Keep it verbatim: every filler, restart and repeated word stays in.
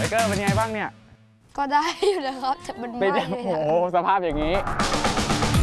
เกอร์เป็นไงบ้างเนี่ยก็ได้อยู่นะครับแต่มันเป็นไม่โอ้โหสภาพอย่างนี้